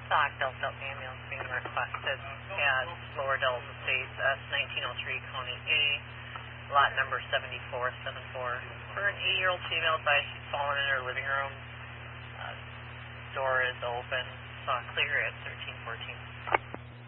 Sauk Delta ambulance being requested at Lower Dells Estates, S1903, County A, lot number 7474. For an 8-year-old female, advised she's fallen in her living room. Door is open. Saw clear at 1314.